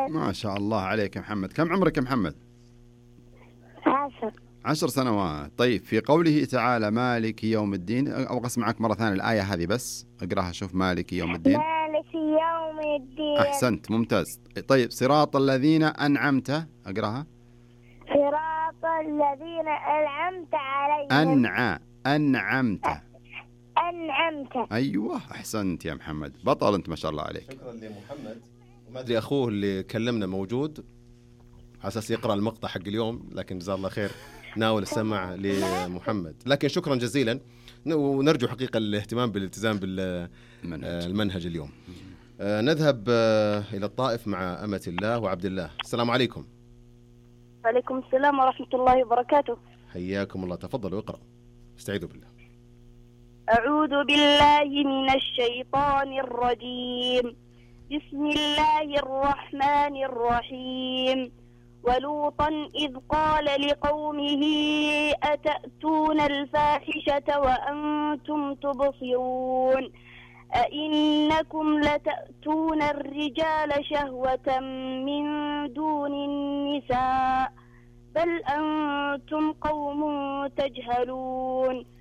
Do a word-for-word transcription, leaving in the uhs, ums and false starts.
محمد. ما شاء الله عليك يا محمد. كم عمرك يا محمد؟ عشر. عشر سنوات. طيب في قوله تعالى مالك يوم الدين، أبغى أسمعك مرة ثانية الآية هذه بس أقرأها. شوف مالك يوم الدين. مالك يوم الدين. أحسنت ممتاز. طيب صراط الذين أنعمت، أقرأها. صراط الذين أنعمت عليهم. أنع أنعمت أنعمت. أيوة أحسنت يا محمد، بطل أنت ما شاء الله عليك. شكرا لمحمد. وما أدري أخوه اللي كلمنا موجود على أساس يقرأ المقطع حق اليوم، لكن جزاه الله خير ناول السمع لمحمد. لكن شكرا جزيلا، ونرجو حقيقة الاهتمام بالالتزام بالمنهج اليوم. آه نذهب آه إلى الطائف مع أمة الله وعبد الله. السلام عليكم. وعليكم السلام ورحمة الله وبركاته. حياكم الله، تفضلوا اقرأ. استعيذوا بالله. أعوذ بالله من الشيطان الرجيم. بسم الله الرحمن الرحيم. ولوطا إذ قال لقومه أتأتون الفاحشة وأنتم تبصرون أئنكم لتأتون الرجال شهوة من دون النساء بل أنتم قوم تجهلون